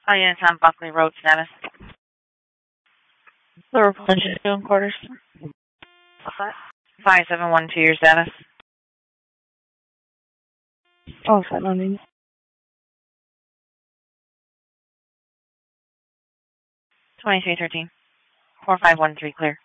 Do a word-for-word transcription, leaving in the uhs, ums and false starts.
Oh, yeah, it's on Buckley Road status. Liverpool engine two and quarters. What's that? five seven one two, your status. Oh, it's not me. twenty-three thirteen. four five one three, clear.